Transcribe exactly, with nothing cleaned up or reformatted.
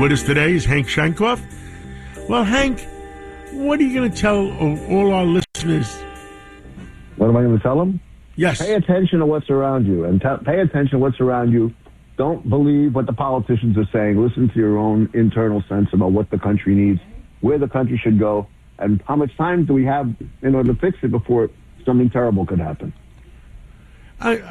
With us today is Hank Shankoff. Well, Hank, what are you going to tell all our listeners? What am I going to tell them? Yes. Pay attention to what's around you, and t- pay attention to what's around you. Don't believe what the politicians are saying. Listen to your own internal sense about what the country needs, where the country should go, and how much time do we have in order to fix it before something terrible could happen. I,